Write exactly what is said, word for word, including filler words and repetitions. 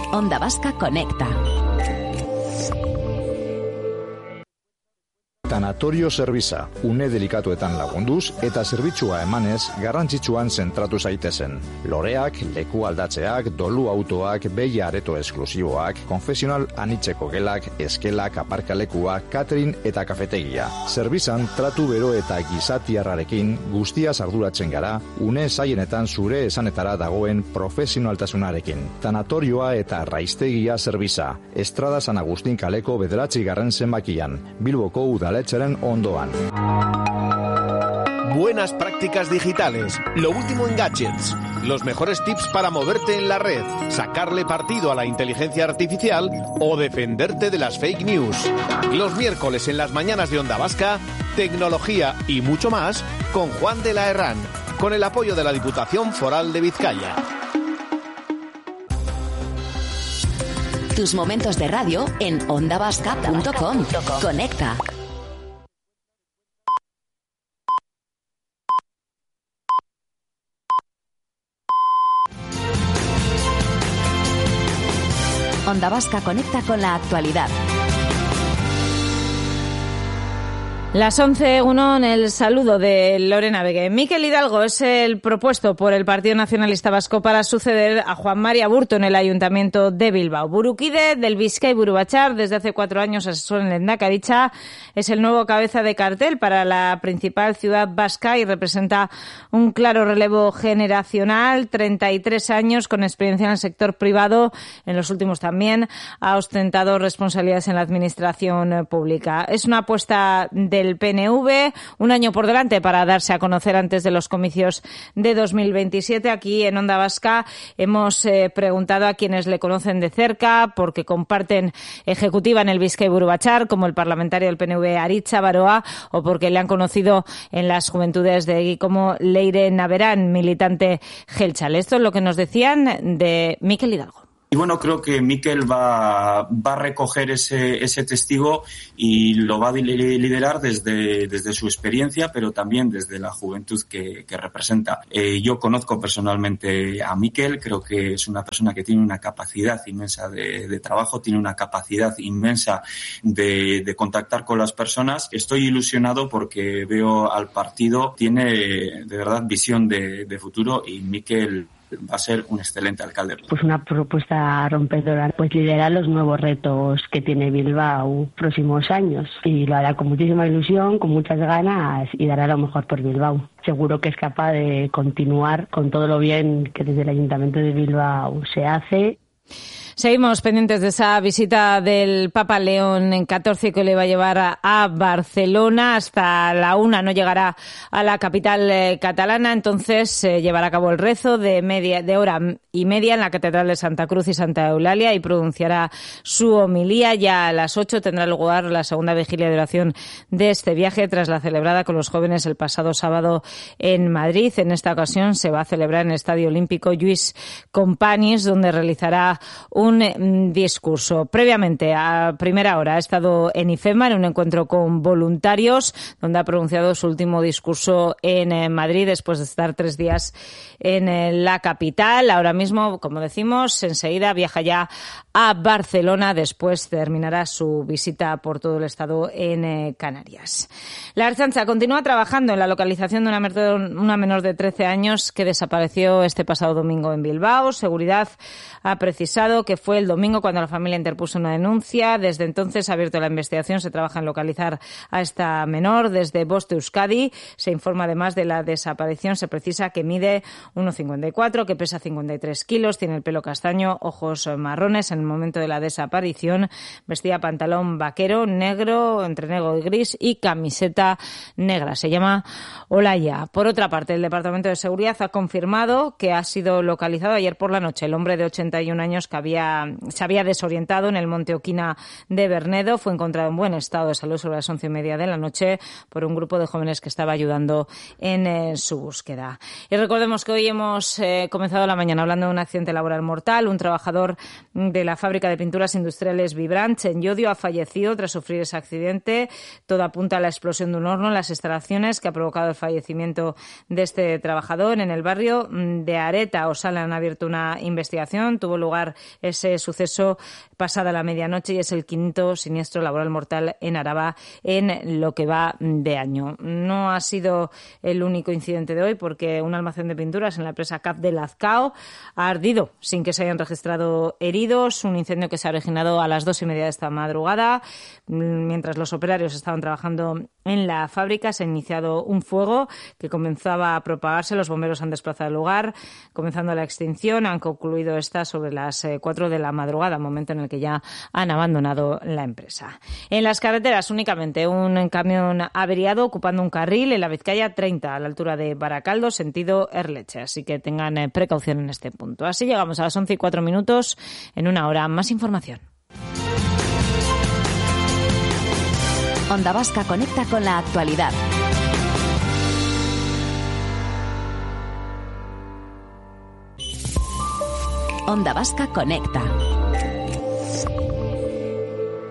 Onda Vasca Conecta. Tanatorio Zerbitza, une delikatuetan lagunduz eta zerbitzua emanez garrantzitsuan zentratu zaitezen. Loreak, leku aldatzeak, dolu autoak, behi areto esklusiboak, konfesional anitzeko gelak, eskelak, aparkalekuak, catering eta kafetegia. Zerbitzan tratu bero eta gizatiarrarekin guztiaz arduratzen gara, une zaienetan zure esanetara dagoen profesionaltasunarekin. Tanatorioa eta raiztegia Zerbitza, Estrada San Agustin kaleko bederatzi garren zenbakian, Bilboko udale ondoan. Buenas prácticas digitales, lo último en gadgets, los mejores tips para moverte en la red, sacarle partido a la inteligencia artificial o defenderte de las fake news. Los miércoles en las mañanas de Onda Vasca, tecnología y mucho más con Juan de la Herrán, con el apoyo de la Diputación Foral de Vizcaya. Tus momentos de radio en onda vasca punto com. Conecta. Onda Vasca conecta con la actualidad. Las once, uno en el saludo de Lorena Begue. Mikel Hidalgo es el propuesto por el Partido Nacionalista Vasco para suceder a Juan Mari Aburto en el Ayuntamiento de Bilbao. Burukide del Bizkai Buru Batzar, desde hace cuatro años asesor en Lehendakaritza, es el nuevo cabeza de cartel para la principal ciudad vasca y representa un claro relevo generacional. treinta y tres años con experiencia en el sector privado. En los últimos también ha ostentado responsabilidades en la administración pública. Es una apuesta de del P N V, un año por delante para darse a conocer antes de los comicios de dos mil veintisiete. Aquí en Onda Vasca hemos eh, preguntado a quienes le conocen de cerca, porque comparten ejecutiva en el Bizkai Buru Batzar, como el parlamentario del P N V Aritza Baroa, o porque le han conocido en las juventudes de Egui como Leire Naverán, militante geltzale. Esto es lo que nos decían de Mikel Hidalgo. Y bueno, creo que Mikel va, va a recoger ese, ese testigo y lo va a liderar desde, desde su experiencia, pero también desde la juventud que, que representa. Eh, yo conozco personalmente a Mikel, creo que es una persona que tiene una capacidad inmensa de, de trabajo, tiene una capacidad inmensa de, de contactar con las personas. Estoy ilusionado porque veo al partido, tiene de verdad visión de, de futuro y Mikel va a ser un excelente alcalde. Pues una propuesta rompedora, pues liderar los nuevos retos que tiene Bilbao próximos años y lo hará con muchísima ilusión, con muchas ganas y dará lo mejor por Bilbao. Seguro que es capaz de continuar con todo lo bien que desde el Ayuntamiento de Bilbao se hace. Seguimos pendientes de esa visita del Papa León catorce que le va a llevar a, a Barcelona. Hasta la una no llegará a la capital eh, catalana. Entonces se eh, llevará a cabo el rezo de media de hora y media en la Catedral de Santa Cruz y Santa Eulalia y pronunciará su homilía. Ya a las ocho tendrá lugar la segunda vigilia de oración de este viaje tras la celebrada con los jóvenes el pasado sábado en Madrid. En esta ocasión se va a celebrar en el Estadio Olímpico Lluís Companys, donde realizará un un discurso. Previamente, a primera hora, ha estado en IFEMA, en un encuentro con voluntarios, donde ha pronunciado su último discurso en Madrid, después de estar tres días en la capital. Ahora mismo, como decimos, enseguida viaja ya a Barcelona, después terminará su visita por todo el estado en Canarias. La Ertzaintza continúa trabajando en la localización de una menor, una menor de trece años que desapareció este pasado domingo en Bilbao. Seguridad ha precisado que fue el domingo cuando la familia interpuso una denuncia. Desde entonces ha abierto la investigación. Se trabaja en localizar a esta menor. Desde Voz de Euskadi se informa además de la desaparición. Se precisa que mide uno cincuenta y cuatro, que pesa cincuenta y tres kilos, tiene el pelo castaño, ojos marrones. En el momento de la desaparición vestía pantalón vaquero negro, entre negro y gris, y camiseta negra. Se llama Olaya. Por otra parte, el Departamento de Seguridad ha confirmado que ha sido localizado ayer por la noche el hombre de ochenta y un años que había se había desorientado en el Monte Oquina de Bernedo. Fue encontrado en buen estado de salud sobre las once y media de la noche por un grupo de jóvenes que estaba ayudando en eh, su búsqueda. Y recordemos que hoy hemos eh, comenzado la mañana hablando de un accidente laboral mortal. Un trabajador de la fábrica de pinturas industriales Vibrant en Llodio ha fallecido tras sufrir ese accidente. Todo apunta a la explosión de un horno en las instalaciones que ha provocado el fallecimiento de este trabajador. En el barrio de Areta, Osala, han abierto una investigación. Tuvo lugar este ese suceso pasada la medianoche y es el quinto siniestro laboral mortal en Araba en lo que va de año. No ha sido el único incidente de hoy porque un almacén de pinturas en la empresa C A P de Lazcao ha ardido sin que se hayan registrado heridos. Un incendio que se ha originado a las dos y media de esta madrugada. Mientras los operarios estaban trabajando en la fábrica, se ha iniciado un fuego que comenzaba a propagarse. Los bomberos han desplazado el lugar, comenzando la extinción. Han concluido esta sobre las cuatro de la madrugada, momento en el que ya han abandonado la empresa. En las carreteras, únicamente un camión averiado ocupando un carril en la Vizcaya treinta, a la altura de Baracaldo, sentido Erleche. Así que tengan precaución en este punto. Así llegamos a las once y cuatro minutos. En una hora, más información. Onda Vasca conecta con la actualidad. Onda Vasca conecta.